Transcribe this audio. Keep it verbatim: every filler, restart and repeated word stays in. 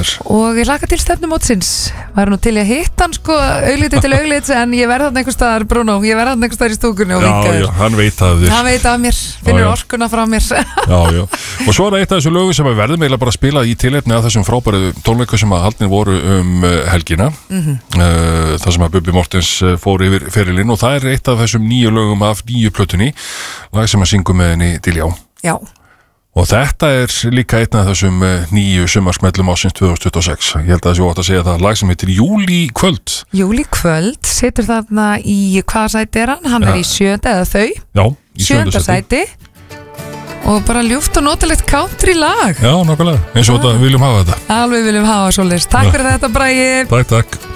er. Og ég laka til stefnumótsins. Var nú til ég að hitta hann sko augliti til auglits, en ég verð hann einhvers staðar, Bruno, ég verð hann einhvers staðar í stúkunni og vinka þér. Já, já, hann veit að þér. Hann veit af mér, finnur orkuna frá mér. Já, já. Og svo er eitt af þessu lögu sem við verðum eiginlega bara að spila í tilefni af þessum frábæru tónleikum sem að haldnir voru um helgina. Mm-hmm. uh, það sem að Bubbi Mortens fór yfir ferilinn, og það er eitt af þessum nýju lögum af nýju plötunni, lag sem að syngum með henni Diljá. Já. Og þetta er líka einn af þessum nýju sumarsmellum ásins tvö þúsund tuttugu og sex. Ég held að þessi ótt að segja það, lag sem heitir Júlí kvöld. Júlí kvöld, situr þarna í, hvaða sæti er hann? Hann ja. er í sjönda eða þau? Já, í sjönda sæti. Og bara ljúft og notalegt country lag. Já, nokkulega, eins og þetta viljum hafa þetta. Alveg viljum hafa svoleiðis. Takk ja. fyrir þetta, Bragi. Takk, takk.